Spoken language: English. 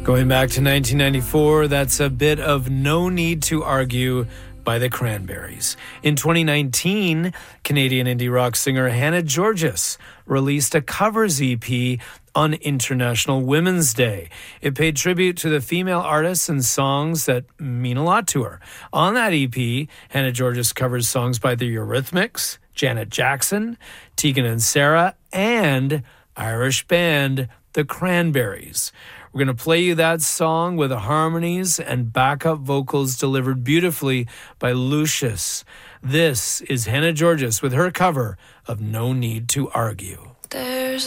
Going back to 1994, that's a bit of No Need to Argue by the Cranberries. In 2019, Canadian indie rock singer Hannah Georgas released a covers EP on International Women's Day. It paid tribute to the female artists and songs that mean a lot to her. On that EP, Hannah Georgas covers songs by the Eurythmics, Janet Jackson, Tegan and Sara, and Irish band The Cranberries. We're going to play you that song with the harmonies and backup vocals delivered beautifully by Lucius. This is Hannah Georgas with her cover of No Need to Argue. There's